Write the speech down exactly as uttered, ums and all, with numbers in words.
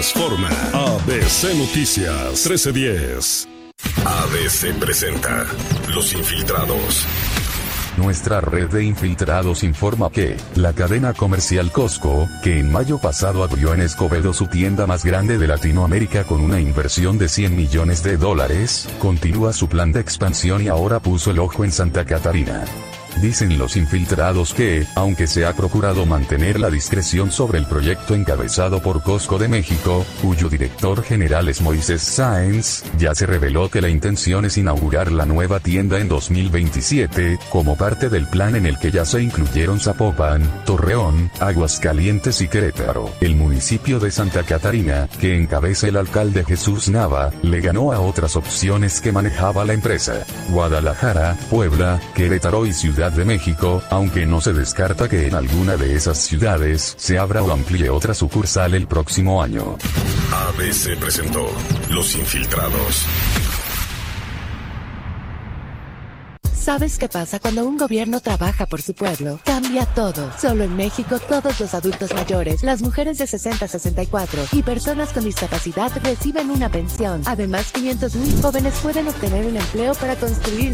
Forma A B C Noticias trece diez. A B C presenta Los Infiltrados. Nuestra red de infiltrados informa que la cadena comercial Costco, que en mayo pasado abrió en Escobedo su tienda más grande de Latinoamérica con una inversión de cien millones de dólares, continúa su plan de expansión y ahora puso el ojo en Santa Catarina. Dicen los infiltrados que, aunque se ha procurado mantener la discreción sobre el proyecto encabezado por Costco de México, cuyo director general es Moisés Sáenz, ya se reveló que la intención es inaugurar la nueva tienda en dos mil veintisiete, como parte del plan en el que ya se incluyeron Zapopan, Torreón, Aguascalientes y Querétaro. El municipio de Santa Catarina, que encabeza el alcalde Jesús Nava, le ganó a otras opciones que manejaba la empresa: Guadalajara, Puebla, Querétaro y Ciudad de México, aunque no se descarta que en alguna de esas ciudades se abra o amplíe otra sucursal el próximo año. A B C presentó Los Infiltrados. ¿Sabes qué pasa cuando un gobierno trabaja por su pueblo? Cambia todo. Solo en México todos los adultos mayores, las mujeres de sesenta a sesenta y cuatro y personas con discapacidad reciben una pensión. Además, quinientos mil jóvenes pueden obtener un empleo para construir